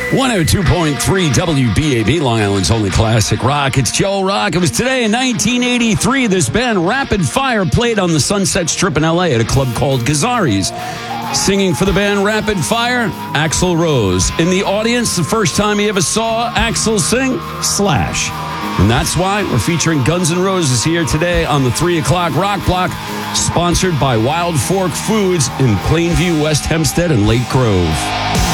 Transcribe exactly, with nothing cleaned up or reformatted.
one oh two point three W B A B, Long Island's only classic rock. It's Joe Rock. It was today in nineteen eighty-three. This band, Rapid Fire, played on the Sunset Strip in L A at a club called Gazzarri's. Singing for the band Rapid Fire, Axl Rose. In the audience, the first time he ever saw Axl sing, Slash. And that's why we're featuring Guns N' Roses here today on the three o'clock Rock Block, sponsored by Wild Fork Foods in Plainview, West Hempstead, and Lake Grove.